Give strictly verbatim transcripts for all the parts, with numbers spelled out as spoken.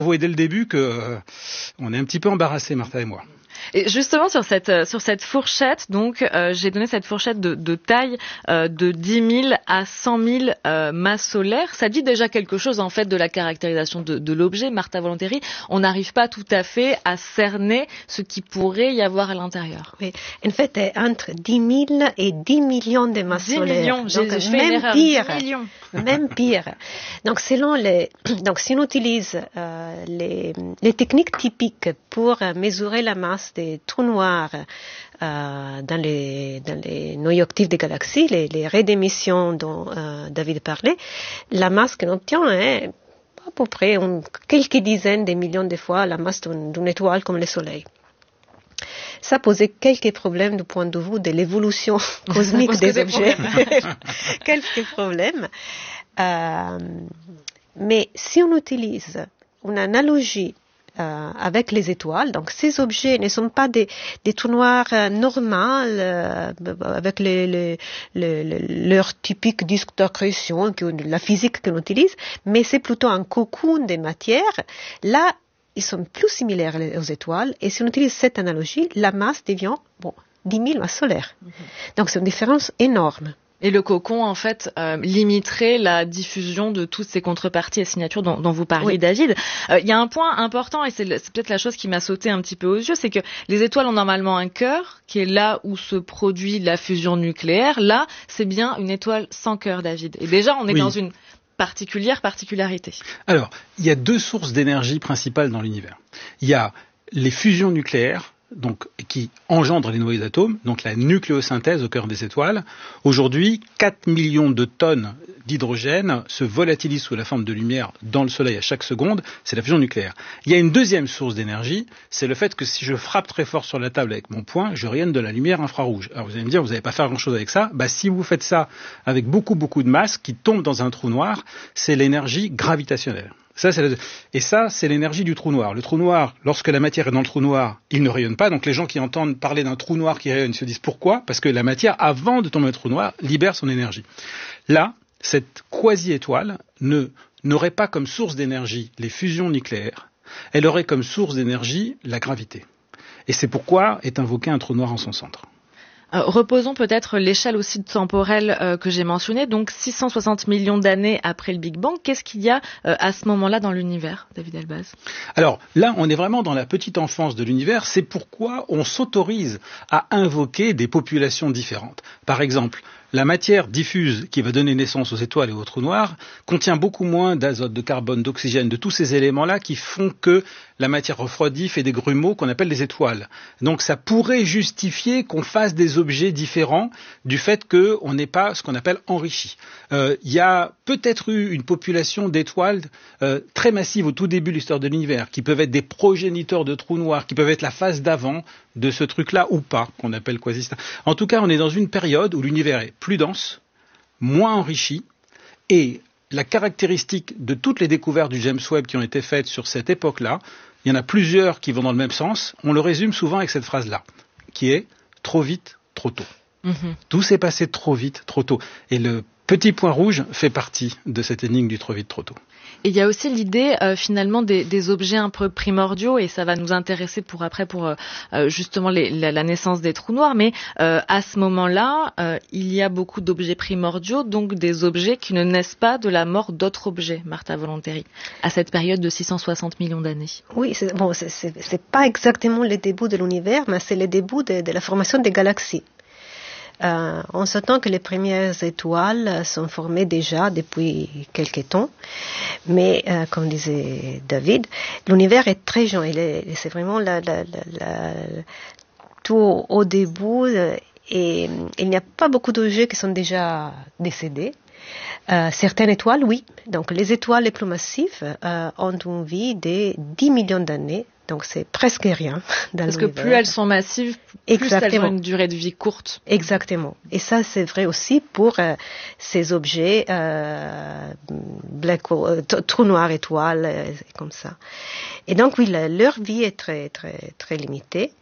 Vous voyez dès le début que euh, on est un petit peu embarrassés, Martha et moi. Et justement sur cette sur cette fourchette, donc euh, j'ai donné cette fourchette de, de taille euh, de dix mille à cent mille euh, masses solaires. Ça dit déjà quelque chose en fait de la caractérisation de, de l'objet. Martha Volontéry, on n'arrive pas tout à fait à cerner ce qui pourrait y avoir à l'intérieur. Oui, en fait, entre dix mille et dix millions de masses dix solaires. Millions, j'ai, donc j'ai fait même une erreur, pire, dix millions. Même pire. Donc selon les, donc si on utilise euh, les les techniques typiques pour mesurer la masse des trous noirs euh, dans les dans les noyaux actifs des galaxies, les, les raies d'émission dont euh, David parlait, la masse qu'on obtient est à peu près un, quelques dizaines de millions de fois la masse d'une, d'une étoile comme le Soleil. Ça posait quelques problèmes du point de vue de l'évolution cosmique des objets. Quelques problèmes. Euh, mais si on utilise une analogie euh, avec les étoiles, donc ces objets ne sont pas des, des trous noirs euh, normaux euh, avec les, les, les, les, leur typique disque d'accrétion, la physique qu'on utilise, mais c'est plutôt un cocoon de matière. Là, ils sont plus similaires aux étoiles, et si on utilise cette analogie, la masse devient bon, dix mille masses solaires. Mm-hmm. Donc c'est une différence énorme. Et le cocon, en fait, euh, limiterait la diffusion de toutes ces contreparties et signatures dont, dont vous parliez, oui. David. Il euh, y a un point important, et c'est, le, c'est peut-être la chose qui m'a sauté un petit peu aux yeux, c'est que les étoiles ont normalement un cœur, qui est là où se produit la fusion nucléaire. Là, c'est bien une étoile sans cœur, David. Et déjà, on est oui. dans une particulière particularité. Alors, il y a deux sources d'énergie principales dans l'univers. Il y a les fusions nucléaires, donc qui engendrent les noyaux d'atomes, donc la nucléosynthèse au cœur des étoiles. Aujourd'hui, quatre millions de tonnes d'hydrogène se volatilisent sous la forme de lumière dans le Soleil à chaque seconde, c'est la fusion nucléaire. Il y a une deuxième source d'énergie, c'est le fait que si je frappe très fort sur la table avec mon poing, je rayonne de la lumière infrarouge. Alors vous allez me dire, vous n'allez pas faire grand-chose avec ça. Bah, si vous faites ça avec beaucoup, beaucoup de masse qui tombe dans un trou noir, c'est l'énergie gravitationnelle. Ça, c'est la... Et ça, c'est l'énergie du trou noir. Le trou noir, lorsque la matière est dans le trou noir, il ne rayonne pas. Donc les gens qui entendent parler d'un trou noir qui rayonne se disent pourquoi ? Parce que la matière, avant de tomber dans le trou noir, libère son énergie. Là, cette quasi-étoile ne, n'aurait pas comme source d'énergie les fusions nucléaires. Elle aurait comme source d'énergie la gravité. Et c'est pourquoi est invoqué un trou noir en son centre. Euh, reposons peut-être l'échelle aussi temporelle euh, que j'ai mentionnée, donc six cent soixante millions d'années après le Big Bang. Qu'est-ce qu'il y a euh, à ce moment-là dans l'univers, David Elbaz ? Alors là, on est vraiment dans la petite enfance de l'univers. C'est pourquoi on s'autorise à invoquer des populations différentes. Par exemple, la matière diffuse qui va donner naissance aux étoiles et aux trous noirs contient beaucoup moins d'azote, de carbone, d'oxygène, de tous ces éléments-là qui font que la matière refroidie fait des grumeaux qu'on appelle des étoiles. Donc ça pourrait justifier qu'on fasse des objets différents du fait qu'on n'est pas ce qu'on appelle enrichi. Euh, il y a peut-être eu une population d'étoiles euh, très massive au tout début de l'histoire de l'univers, qui peuvent être des progéniteurs de trous noirs, qui peuvent être la phase d'avant de ce truc-là ou pas, qu'on appelle quasi-star. En tout cas, on est dans une période où l'univers est plus dense, moins enrichi, et la caractéristique de toutes les découvertes du James Webb qui ont été faites sur cette époque-là, il y en a plusieurs qui vont dans le même sens, on le résume souvent avec cette phrase-là, qui est « trop vite, trop tôt ». Mmh. Tout s'est passé trop vite, trop tôt. Et le petit point rouge fait partie de cette énigme du trop vite, trop tôt. Et il y a aussi l'idée euh, finalement des, des objets un peu primordiaux, et ça va nous intéresser pour après pour euh, justement les, la, la naissance des trous noirs, mais euh, à ce moment-là, euh, il y a beaucoup d'objets primordiaux, donc des objets qui ne naissent pas de la mort d'autres objets, Martha Volontéry, à cette période de six cent soixante millions d'années. Oui, c'est, bon, c'est, c'est, c'est pas exactement le début de l'univers, mais c'est le début de, de la formation des galaxies. Euh, on s'attend que les premières étoiles sont formées déjà depuis quelques temps, mais euh, comme disait David, l'univers est très jeune. Il est, c'est vraiment la, la, la, la, tout au début, et il n'y a pas beaucoup d'objets qui sont déjà décédés. Euh, certaines étoiles, oui. Donc les étoiles les plus massives euh, ont une vie de dix millions d'années. Donc c'est presque rien dans Parce l'univers. que plus elles sont massives, plus Exactement. Elles ont une durée de vie courte. Exactement. Et ça, c'est vrai aussi pour euh, ces objets euh, black hole, euh, trous noirs, étoiles, euh, comme ça. Et donc oui, la, leur vie est très très très limitée.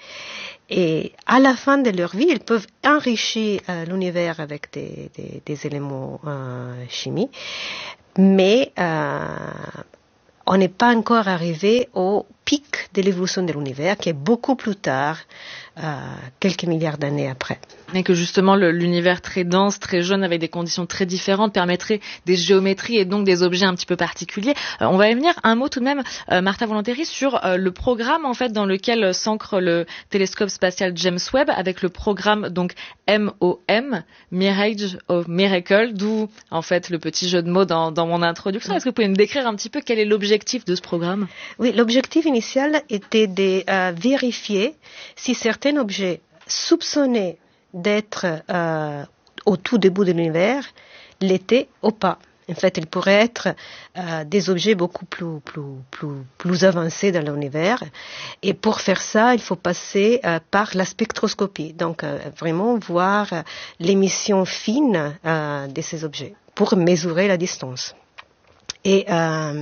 Et à la fin de leur vie, ils peuvent enrichir euh, l'univers avec des, des, des éléments euh, chimiques, mais euh, on n'est pas encore arrivé au pic de l'évolution de l'univers, qui est beaucoup plus tard, euh, quelques milliards d'années après. Et que justement le, l'univers très dense, très jeune, avec des conditions très différentes, permettrait des géométries et donc des objets un petit peu particuliers. Euh, on va y venir. Un mot tout de même, euh, Martha Volontéry, sur euh, le programme en fait dans lequel s'ancre le télescope spatial James Webb, avec le programme donc M O M, Mirage of Miracle, d'où en fait le petit jeu de mots dans, dans mon introduction. Est-ce que vous pouvez me décrire un petit peu quel est l'objectif de ce programme? Oui, l'objectif initial était de euh, vérifier si certains objets soupçonnés d'être euh, au tout début de l'univers l'étaient ou pas. En fait, ils pourraient être euh, des objets beaucoup plus, plus, plus, plus avancés dans l'univers. Et pour faire ça, il faut passer euh, par la spectroscopie. Donc, euh, vraiment voir euh, l'émission fine euh, de ces objets pour mesurer la distance. Et euh,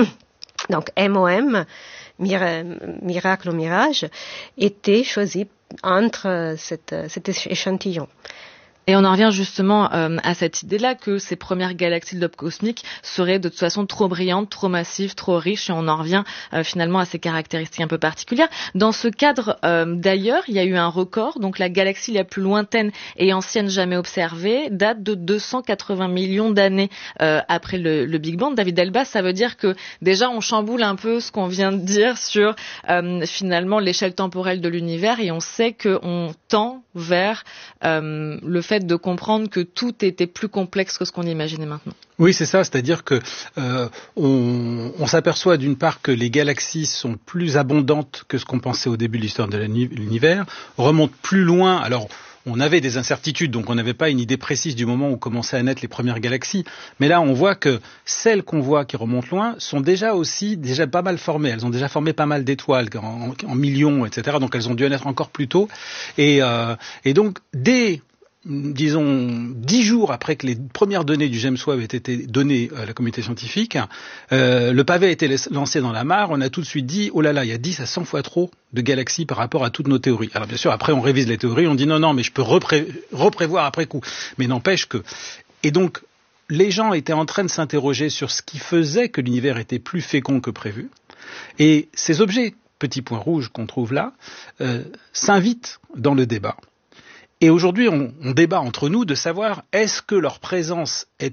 donc, M O M, Mira- Miracle ou Mirage, était choisi entre cette, cet échantillon. Et on en revient justement euh, à cette idée-là que ces premières galaxies de l'aube cosmique seraient de toute façon trop brillantes, trop massives, trop riches, et on en revient euh, finalement à ces caractéristiques un peu particulières. Dans ce cadre, euh, d'ailleurs, il y a eu un record, donc la galaxie la plus lointaine et ancienne jamais observée date de deux cent quatre-vingts millions d'années euh, après le, le Big Bang. David Delbas, ça veut dire que déjà on chamboule un peu ce qu'on vient de dire sur euh, finalement l'échelle temporelle de l'univers, et on sait qu'on tend vers euh, le fait de comprendre que tout était plus complexe que ce qu'on imaginait maintenant. Oui, c'est ça, c'est-à-dire que euh, on, on s'aperçoit d'une part que les galaxies sont plus abondantes que ce qu'on pensait au début de l'histoire de l'univers, remontent plus loin. Alors, on avait des incertitudes, donc on n'avait pas une idée précise du moment où commençaient à naître les premières galaxies. Mais là, on voit que celles qu'on voit qui remontent loin sont déjà aussi déjà pas mal formées. Elles ont déjà formé pas mal d'étoiles en, en millions, et cetera. Donc elles ont dû naître encore plus tôt. Et, euh, et donc, dès disons dix jours après que les premières données du James Webb aient été données à la communauté scientifique, euh, le pavé a été lancé dans la mare. On a tout de suite dit oh là là, il y a dix à cent fois trop de galaxies par rapport à toutes nos théories. Alors bien sûr, après on révise les théories, on dit non non, mais je peux repré- reprévoir après coup. Mais n'empêche que et donc les gens étaient en train de s'interroger sur ce qui faisait que l'univers était plus fécond que prévu. Et ces objets petits points rouges qu'on trouve là euh, s'invitent dans le débat. Et aujourd'hui, on, on débat entre nous de savoir est-ce que leur présence est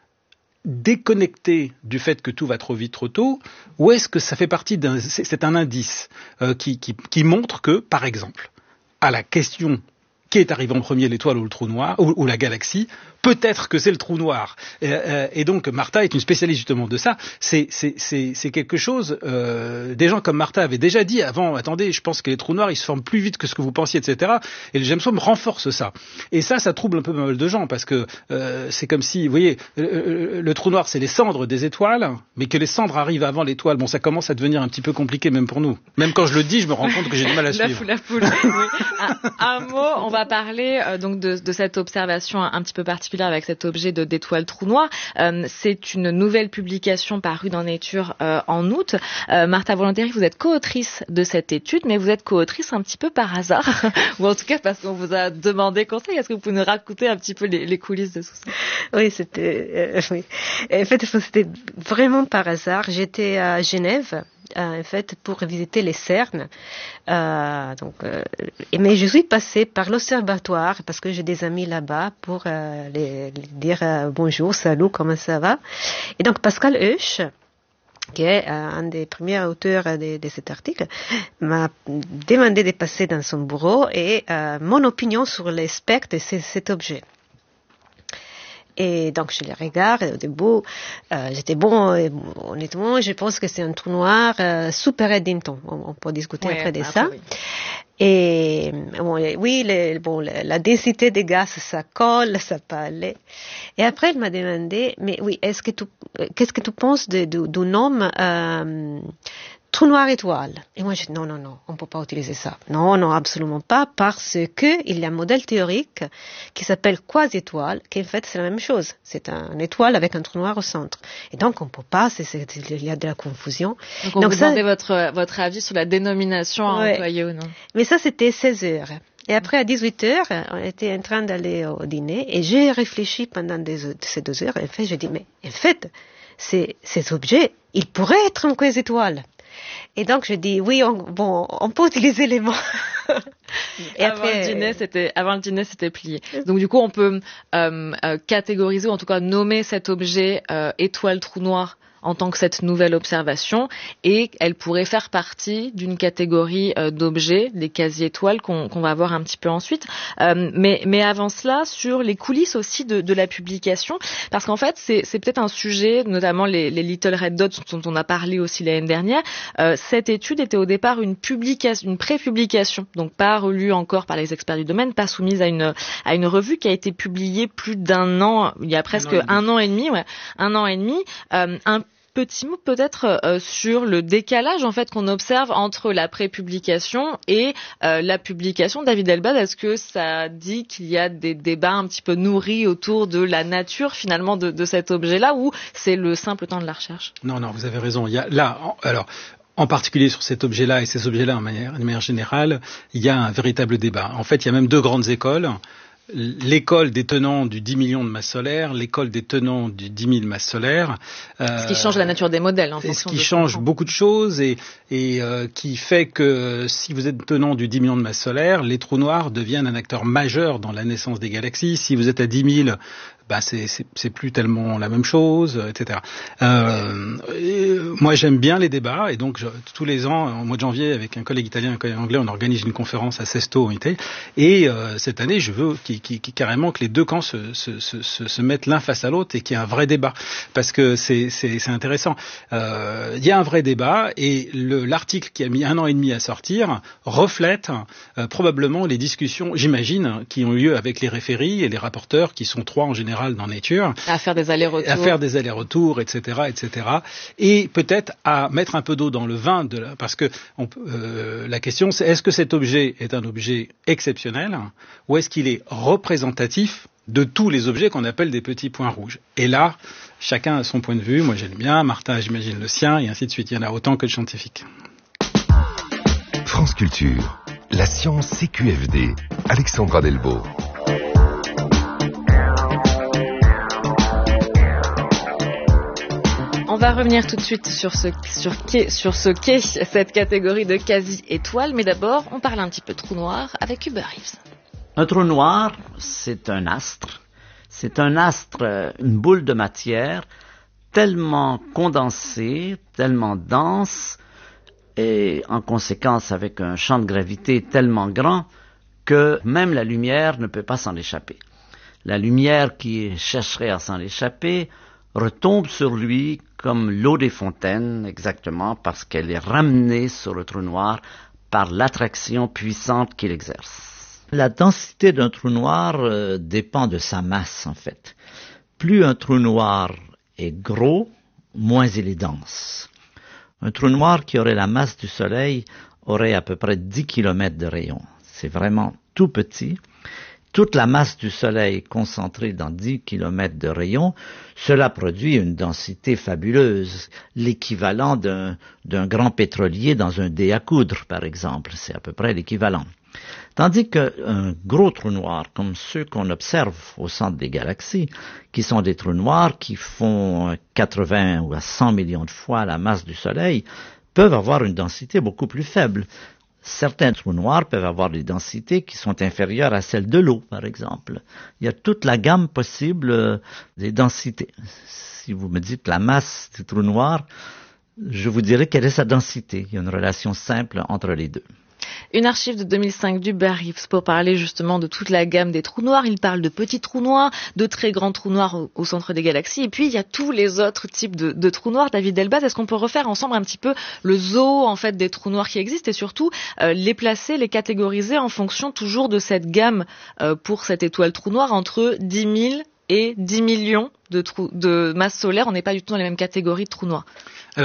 déconnectée du fait que tout va trop vite, trop tôt, ou est-ce que ça fait partie d'un... C'est, c'est un indice euh, qui, qui, qui montre que, par exemple, à la question qui est arrivé en premier, l'étoile ou le trou noir, ou, ou la galaxie, peut-être que c'est le trou noir. Et, euh, et donc, Martha est une spécialiste justement de ça. C'est, c'est, c'est, c'est quelque chose... Euh, des gens comme Martha avaient déjà dit avant, attendez, je pense que les trous noirs, ils se forment plus vite que ce que vous pensiez, et cetera. Et le James Webb renforce ça. Et ça, ça trouble un peu mal de gens, parce que euh, c'est comme si, vous voyez, le, le trou noir, c'est les cendres des étoiles, mais que les cendres arrivent avant l'étoile. Bon, ça commence à devenir un petit peu compliqué, même pour nous. Même quand je le dis, je me rends compte que j'ai du mal à la suivre. Foule, la foule, oui. un, un mot, on va parler euh, donc de, de cette observation un, un petit peu particulière avec cet objet de, d'étoile trou noir. Euh, c'est une nouvelle publication parue dans Nature euh, en août. Euh, Martha Volontéry, vous êtes co-autrice de cette étude, mais vous êtes co-autrice un petit peu par hasard, ou en tout cas parce qu'on vous a demandé conseil. Est-ce que vous pouvez nous raconter un petit peu les, les coulisses de tout ça? Oui, c'était, euh, oui. En fait, c'était vraiment par hasard. J'étais à Genève, euh, en fait, pour visiter les CERN. Euh, donc, euh, mais je suis passée par l'observatoire parce que j'ai des amis là-bas pour euh, les, les dire euh, bonjour, salut, comment ça va. Et donc, Pascal Hoesch, qui est euh, un des premiers auteurs de, de cet article, m'a demandé de passer dans son bureau et euh, mon opinion sur les spectres de c- cet objet. Et donc, je les regarde, et au début, euh, j'étais bon, et, honnêtement, je pense que c'est un trou noir euh, super Eddington. On, on peut discuter ouais, après de ça. Oui. Et bon, oui, les, bon, la, la densité des gaz, ça colle, ça peut aller. Et après, elle m'a demandé, mais oui, est-ce que tu, qu'est-ce que tu penses de, de, du nom euh, trou noir étoile? Et moi, je dis non, non, non, on ne peut pas utiliser ça. Non, non, absolument pas, parce que il y a un modèle théorique qui s'appelle quasi-étoile, qui en fait c'est la même chose. C'est un étoile avec un trou noir au centre. Et donc, on ne peut pas, c'est, c'est, il y a de la confusion. Donc, on donc vous ça, demandait votre, votre avis sur la dénomination à ouais. employer ou non? Mais ça, c'était seize heures. Et après, à dix-huit heures, on était en train d'aller au dîner et j'ai réfléchi pendant des, ces deux heures. Et en fait, j'ai dit, mais en fait, ces, ces objets, ils pourraient être une quasi étoile. Et donc je dis oui, on, bon, on peut utiliser les mots. Et avant après, le dîner, c'était avant le dîner, c'était plié. Donc du coup, on peut euh, euh, catégoriser ou en tout cas nommer cet objet euh, étoile trou noir en tant que cette nouvelle observation, et elle pourrait faire partie d'une catégorie euh, d'objets, des quasi-étoiles qu'on, qu'on va voir un petit peu ensuite. Euh, mais, mais avant cela, sur les coulisses aussi de, de la publication, parce qu'en fait, c'est, c'est peut-être un sujet, notamment les, les Little Red Dots dont on a parlé aussi l'année dernière. Euh, cette étude était au départ une publication, une pré-publication, donc pas relue encore par les experts du domaine, pas soumise à une à une revue qui a été publiée plus d'un an, il y a presque un an et demi, un an et demi, ouais, un an et demi, euh, un petit mot peut-être euh, sur le décalage en fait qu'on observe entre la pré-publication et euh, la publication. David Elbaz, est-ce que ça dit qu'il y a des débats un petit peu nourris autour de la nature finalement de, de cet objet-là, ou c'est le simple temps de la recherche? Non, non, vous avez raison. Il y a là, alors. En particulier sur cet objet-là et ces objets-là de manière, manière générale, il y a un véritable débat. En fait, il y a même deux grandes écoles. L'école des tenants du dix millions de masses solaires, l'école des tenants du dix mille masses solaires. Euh, ce qui change la nature des modèles en fonction de ce qui change beaucoup de choses et, et euh, qui fait que si vous êtes tenant du dix millions de masses solaires, les trous noirs deviennent un acteur majeur dans la naissance des galaxies. Si vous êtes à dix mille, bah c'est, c'est, c'est plus tellement la même chose, et cetera. Euh, et moi, j'aime bien les débats, et donc je, tous les ans, au mois de janvier, avec un collègue italien, un collègue anglais, on organise une conférence à Sesto, en Italie. Et euh, cette année, je veux qu'il, qu'il, qu'il, carrément que les deux camps se, se, se, se mettent l'un face à l'autre et qu'il y ait un vrai débat, parce que c'est, c'est, c'est intéressant. Euh, il y a un vrai débat, et le, l'article qui a mis un an et demi à sortir reflète euh, probablement les discussions, j'imagine, qui ont eu lieu avec les référies et les rapporteurs, qui sont trois en général dans Nature, à faire des allers-retours, à faire des allers-retours, et cetera, et cetera, et peut-être à mettre un peu d'eau dans le vin de la, parce que on, euh, la question c'est est-ce que cet objet est un objet exceptionnel ou est-ce qu'il est représentatif de tous les objets qu'on appelle des petits points rouges. Et là, chacun a son point de vue. Moi, j'aime bien. Martin, j'imagine le sien, et ainsi de suite. Il y en a autant que de scientifiques. France Culture, la science C Q F D. Alexandra Delbo. On va revenir tout de suite sur ce, sur qu'est, sur ce qu'est cette catégorie de quasi-étoiles, mais d'abord, on parle un petit peu trou noir avec Hubert Reeves. Un trou noir, c'est un astre. C'est un astre, une boule de matière tellement condensée, tellement dense, et en conséquence avec un champ de gravité tellement grand que même la lumière ne peut pas s'en échapper. La lumière qui chercherait à s'en échapper retombe sur lui comme l'eau des fontaines, exactement parce qu'elle est ramenée sur le trou noir par l'attraction puissante qu'il exerce. La densité d'un trou noir euh, dépend de sa masse, en fait. Plus un trou noir est gros, moins il est dense. Un trou noir qui aurait la masse du Soleil aurait à peu près dix kilomètres de rayon. C'est vraiment tout petit. Toute la masse du Soleil concentrée dans dix kilomètres de rayon, cela produit une densité fabuleuse, l'équivalent d'un, d'un grand pétrolier dans un dé à coudre, par exemple. C'est à peu près l'équivalent. Tandis qu'un gros trou noir, comme ceux qu'on observe au centre des galaxies, qui sont des trous noirs qui font quatre-vingts ou à cent millions de fois la masse du Soleil, peuvent avoir une densité beaucoup plus faible. Certains trous noirs peuvent avoir des densités qui sont inférieures à celles de l'eau, par exemple. Il y a toute la gamme possible euh, des densités. Si vous me dites la masse du trou noir, je vous dirai quelle est sa densité. Il y a une relation simple entre les deux. Une archive de deux mille cinq d'Hubert Reeves pour parler justement de toute la gamme des trous noirs. Il parle de petits trous noirs, de très grands trous noirs au, au centre des galaxies, et puis il y a tous les autres types de, de trous noirs. David Elbaz, est-ce qu'on peut refaire ensemble un petit peu le zoo en fait des trous noirs qui existent, et surtout euh, les placer, les catégoriser en fonction toujours de cette gamme euh, pour cette étoile trou noir entre dix mille et dix millions de, trous, de masse solaire? On n'est pas du tout dans les mêmes catégories de trous noirs. Alors,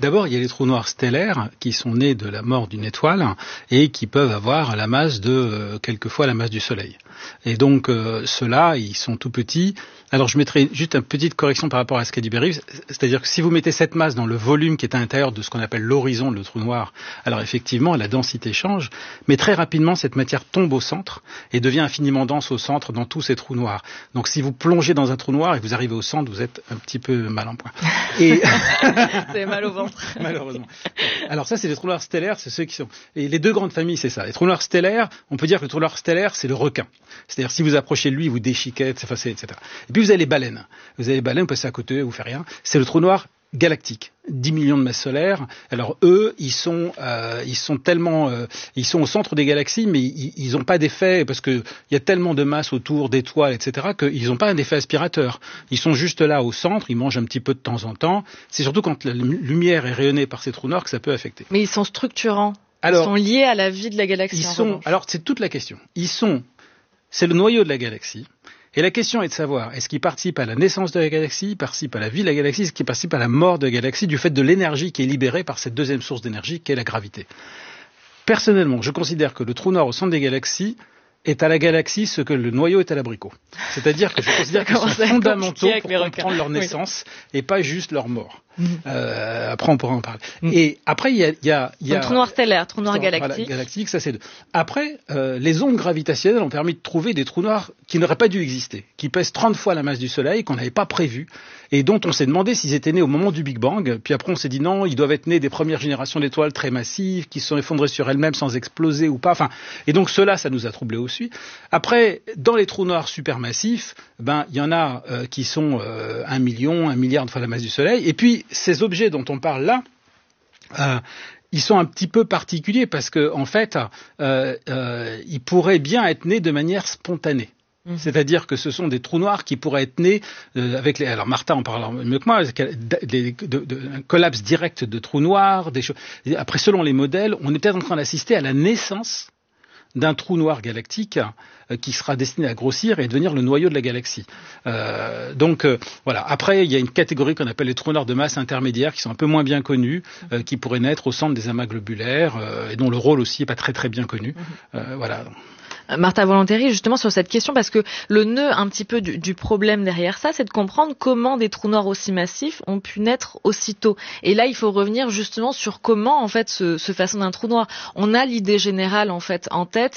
D'abord, il y a les trous noirs stellaires qui sont nés de la mort d'une étoile et qui peuvent avoir la masse de euh, quelquefois la masse du Soleil. Et donc euh, ceux-là, ils sont tout petits. Alors je mettrai juste une petite correction par rapport à ce qu'a dit Berry, c'est-à-dire que si vous mettez cette masse dans le volume qui est à l'intérieur de ce qu'on appelle l'horizon de le trou noir, alors effectivement la densité change, mais très rapidement cette matière tombe au centre et devient infiniment dense au centre dans tous ces trous noirs. Donc si vous plongez dans un trou noir et que vous arrivez au centre, vous êtes un petit peu mal en point. Et c'est mal au ventre. Malheureusement. Alors ça c'est les trous noirs stellaires, c'est ceux qui sont... Et les deux grandes familles c'est ça. Les trous noirs stellaires, on peut dire que le trou noir stellaire c'est le requin. C'est-à-dire si vous approchez de lui, vous déchiquette, et cetera. Et puis vous avez les baleines. Vous avez les baleines, vous passez à côté, vous faites rien. C'est le trou noir galactique. dix millions de masses solaires. Alors eux, ils sont, euh, ils sont tellement, euh, ils sont au centre des galaxies, mais ils n'ont pas d'effet parce que il y a tellement de masse autour d'étoiles, et cetera, qu'ils n'ont pas un effet aspirateur. Ils sont juste là au centre, ils mangent un petit peu de temps en temps. C'est surtout quand la lumière est rayonnée par ces trous noirs que ça peut affecter. Mais ils sont structurants. Alors, ils sont liés à la vie de la galaxie. Ils sont. Alors c'est toute la question. Ils sont. C'est le noyau de la galaxie. Et la question est de savoir, est-ce qu'il participe à la naissance de la galaxie, participe à la vie de la galaxie, est-ce qu'il participe à la mort de la galaxie du fait de l'énergie qui est libérée par cette deuxième source d'énergie qui est la gravité. Personnellement, je considère que le trou noir au centre des galaxies est à la galaxie ce que le noyau est à l'abricot. C'est-à-dire que je considère qu'ils sont fondamentaux pour comprendre leur naissance oui. et pas juste leur mort. Mmh. Euh, après, on pourra en parler. Mmh. Et après, il y a... Il y a, il y a Donc, trou noir stellaire, trou noir galactique. Voilà, galactique, ça c'est deux. Après, euh, les ondes gravitationnelles ont permis de trouver des trous noirs qui n'auraient pas dû exister, qui pèsent trente fois la masse du Soleil, qu'on n'avait pas prévu, et dont on s'est demandé s'ils étaient nés au moment du Big Bang. Puis après, on s'est dit non, ils doivent être nés des premières générations d'étoiles très massives, qui se sont effondrées sur elles-mêmes sans exploser ou pas. Enfin, et donc ceux-là, ça nous a troublés aussi. Après, dans les trous noirs supermassifs, ben il y en a euh, qui sont euh, un million, un milliard de fois la masse du Soleil. Et puis ces objets dont on parle là, euh, ils sont un petit peu particuliers parce que en fait, euh, euh, ils pourraient bien être nés de manière spontanée. Mmh. C'est-à-dire que ce sont des trous noirs qui pourraient être nés euh, avec les. Alors Martha en parle mieux que moi. Des, de, de, un collapse direct de trous noirs. Des choses. Après, selon les modèles, on est peut-être en train d'assister à la naissance d'un trou noir galactique euh, qui sera destiné à grossir et devenir le noyau de la galaxie. Euh, donc euh, voilà. Après, il y a une catégorie qu'on appelle les trous noirs de masse intermédiaire qui sont un peu moins bien connus, euh, qui pourraient naître au centre des amas globulaires euh, et dont le rôle aussi n'est pas très très bien connu. Euh, voilà. Martha Volontéry, justement sur cette question, parce que le nœud un petit peu du, du problème derrière ça, c'est de comprendre comment des trous noirs aussi massifs ont pu naître aussitôt. Et là, il faut revenir justement sur comment en fait se, se façonne un trou noir. On a l'idée générale en fait en tête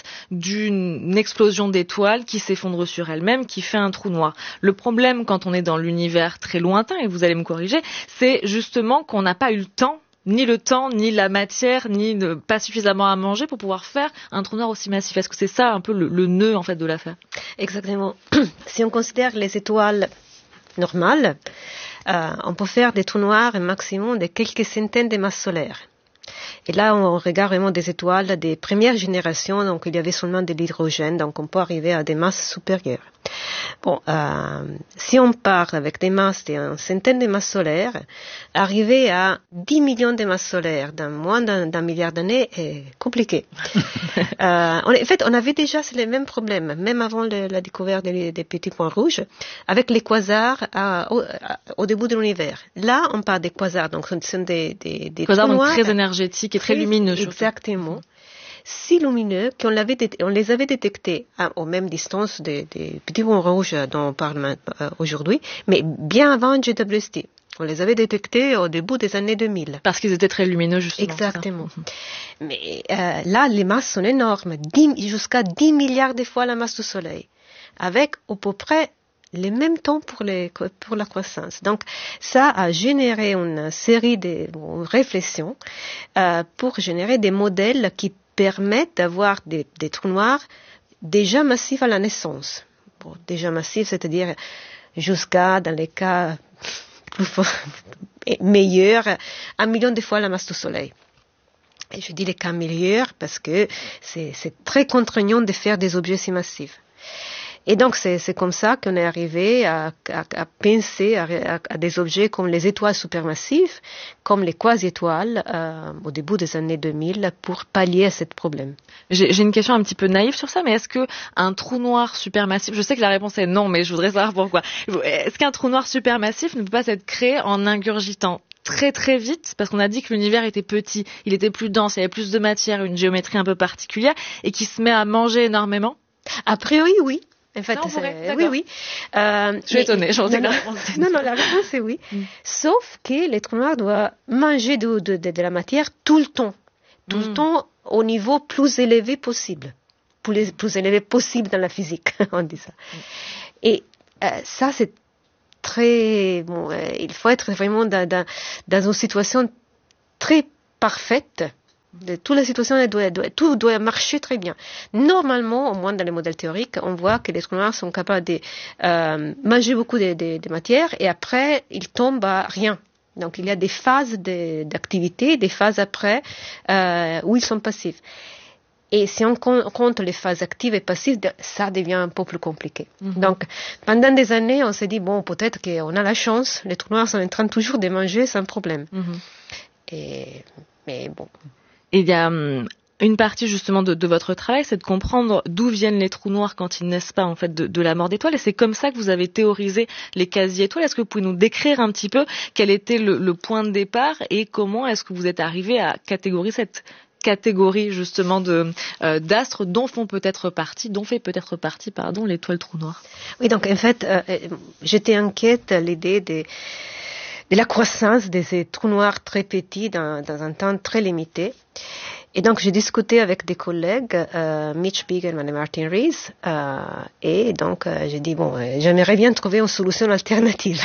d'une explosion d'étoiles qui s'effondre sur elle-même, qui fait un trou noir. Le problème quand on est dans l'univers très lointain, et vous allez me corriger, c'est justement qu'on n'a pas eu le temps ni le temps, ni la matière, ni de, pas suffisamment à manger pour pouvoir faire un trou noir aussi massif. Est-ce que c'est ça un peu le, le nœud en fait de l'affaire? Exactement. Si on considère les étoiles normales, euh, on peut faire des trous noirs un maximum de quelques centaines de masses solaires. Et là, on regarde vraiment des étoiles des premières générations, donc il y avait seulement de l'hydrogène, donc on peut arriver à des masses supérieures. Bon, euh, si on part avec des masses d'une centaine de masses solaires, arriver à dix millions de masses solaires dans moins d'un, d'un milliard d'années est compliqué. euh, en fait, on avait déjà les mêmes problèmes, même avant le, la découverte des, des petits points rouges, avec les quasars à, au, à, au début de l'univers. Là, on parle des quasars, donc ce sont des, des, des quasars trous noirs très énergétiques et très, très lumineux. Exactement. Si lumineux qu'on l'avait, on les avait détectés à, aux mêmes distances des, des petits points rouges dont on parle euh, aujourd'hui, mais bien avant J W S T. On les avait détectés au début des années deux mille. Parce qu'ils étaient très lumineux, justement. Exactement. Mais euh, là, les masses sont énormes, dix, jusqu'à dix milliards de fois la masse du Soleil, avec à peu près les mêmes temps pour, les, pour la croissance. Donc, ça a généré une série de une réflexions euh, pour générer des modèles qui permettent d'avoir des, des trous noirs déjà massifs à la naissance. Bon, déjà massifs, c'est-à-dire jusqu'à, dans les cas plus forts, meilleurs, un million de fois la masse du Soleil. Et je dis les cas meilleurs parce que c'est, c'est très contraignant de faire des objets si massifs. Et donc, c'est, c'est comme ça qu'on est arrivé à, à, à penser à, à, à des objets comme les étoiles supermassives, comme les quasi-étoiles, euh, au début des années deux mille, pour pallier à ce problème. J'ai, j'ai une question un petit peu naïve sur ça, mais est-ce que un trou noir supermassif, je sais que la réponse est non, mais je voudrais savoir pourquoi. Est-ce qu'un trou noir supermassif ne peut pas être créé en ingurgitant très très vite, parce qu'on a dit que l'univers était petit, il était plus dense, il y avait plus de matière, une géométrie un peu particulière, et qui se met à manger énormément? A priori, oui. En fait, non, c'est... oui, oui. Euh, je suis mais... étonnée, j'en sais non, la réponse. Non, non, la réponse est oui. Mm. Sauf que les trous noirs doivent manger de, de, de, de la matière tout le temps. Tout mm. le temps au niveau plus élevé possible. Plus, plus élevé possible dans la physique, on dit ça. Mm. Et euh, ça, c'est très... Bon, euh, il faut être vraiment dans, dans, dans une situation très parfaite. De toutes les situations, doit, doit, tout doit marcher très bien. Normalement, au moins dans les modèles théoriques, on voit que les trous noirs sont capables de euh, manger beaucoup de, de, de matière et après, ils tombent à rien. Donc, il y a des phases de, d'activité, des phases après euh, où ils sont passifs. Et si on compte les phases actives et passives, ça devient un peu plus compliqué. Mm-hmm. Donc, pendant des années, on s'est dit, bon, peut-être qu'on a la chance, les trous noirs sont en train toujours de manger sans problème. Mm-hmm. Et, mais bon... Et il y a hum, une partie justement de, de votre travail, c'est de comprendre d'où viennent les trous noirs quand ils naissent pas en fait de, de la mort d'étoiles. Et c'est comme ça que vous avez théorisé les quasi-étoiles. Est-ce que vous pouvez nous décrire un petit peu quel était le, le point de départ et comment est-ce que vous êtes arrivé à catégoriser cette catégorie justement de euh, d'astres dont font peut-être partie, dont fait peut-être partie, pardon, l'étoile trou noir? Oui, donc en fait, euh, j'étais inquiète à l'idée des de la croissance de ces trous noirs très petits dans, dans un temps très limité. Et donc, j'ai discuté avec des collègues, euh, Mitch Bigelman et Martin Rees, euh, et donc, euh, j'ai dit, bon, euh, j'aimerais bien trouver une solution alternative.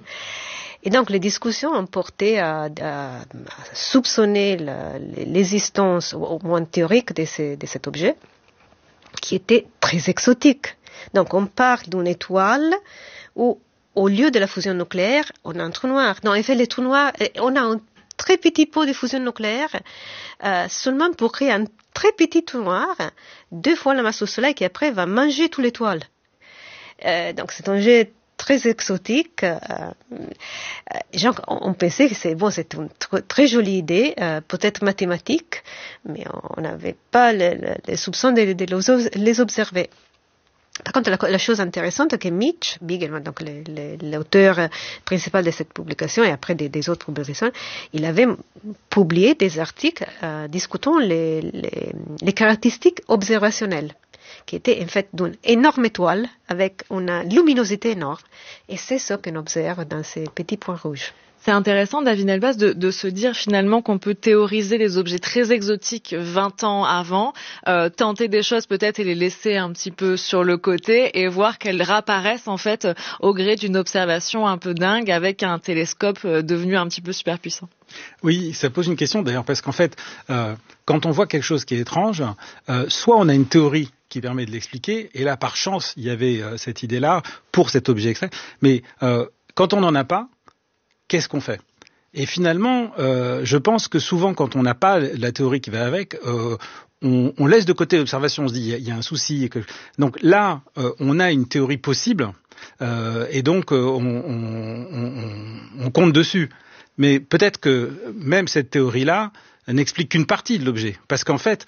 Et donc, les discussions ont porté à, à, à soupçonner la, l'existence, au moins théorique, de, ces, de cet objet, qui était très exotique. Donc, on parle d'une étoile où au lieu de la fusion nucléaire, on a un trou noir. Non, en fait, les trous noirs, on a un très petit pot de fusion nucléaire, euh, seulement pour créer un très petit trou noir, deux fois la masse du Soleil, qui après va manger toute l'étoile. Euh, donc, c'est un jet très exotique. Euh, euh, genre, on, on pensait que c'est bon, c'est une tr- très jolie idée, euh, peut-être mathématique, mais on n'avait pas les, les, les soupçons de, de les observer. Par contre, la, la chose intéressante, c'est que Mitch Bigelman, donc le, le, l'auteur principal de cette publication et après des, des autres publications, il avait publié des articles euh, discutant les, les, les caractéristiques observationnelles, qui étaient en fait d'une énorme étoile avec une luminosité énorme. Et c'est ce qu'on observe dans ces petits points rouges. C'est intéressant, David Elbaz, de, de se dire finalement qu'on peut théoriser les objets très exotiques vingt ans avant, euh, tenter des choses peut-être et les laisser un petit peu sur le côté et voir qu'elles réapparaissent en fait au gré d'une observation un peu dingue avec un télescope devenu un petit peu super puissant. Oui, ça pose une question d'ailleurs parce qu'en fait, euh, quand on voit quelque chose qui est étrange, euh, soit on a une théorie qui permet de l'expliquer, et là par chance il y avait euh, cette idée-là pour cet objet extrait, mais euh, quand on n'en a pas, qu'est-ce qu'on fait? Et finalement, euh, je pense que souvent, quand on n'a pas la théorie qui va avec, euh, on, on laisse de côté l'observation, on se dit, il y a, il y a un souci. Et que... Donc là, euh, on a une théorie possible, euh, et donc euh, on, on, on, on compte dessus. Mais peut-être que même cette théorie-là n'explique qu'une partie de l'objet. Parce qu'en fait,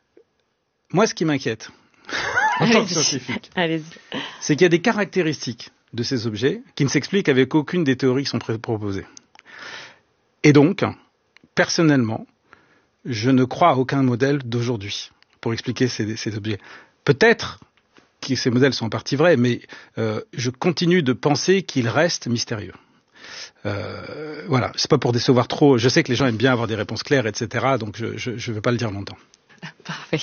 moi, ce qui m'inquiète, en tant que scientifique, Allez-y. c'est qu'il y a des caractéristiques de ces objets qui ne s'expliquent avec aucune des théories qui sont proposées. Et donc, personnellement, je ne crois à aucun modèle d'aujourd'hui pour expliquer ces, ces objets. Peut-être que ces modèles sont en partie vrais, mais euh, je continue de penser qu'ils restent mystérieux. Euh, voilà, c'est pas pour décevoir trop. Je sais que les gens aiment bien avoir des réponses claires, et cetera. Donc je je, je veux pas le dire longtemps. Parfait.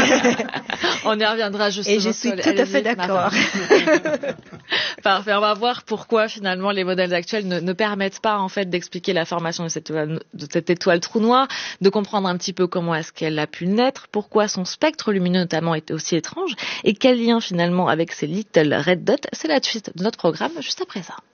On y reviendra justement. Et je suis tout à fait d'accord. Parfait. On va voir pourquoi finalement les modèles actuels ne, ne permettent pas en fait d'expliquer la formation de cette, étoile, de cette étoile trou noir, de comprendre un petit peu comment est-ce qu'elle a pu naître, pourquoi son spectre lumineux notamment est aussi étrange et quel lien finalement avec ces little red dots. C'est la suite de notre programme juste après ça.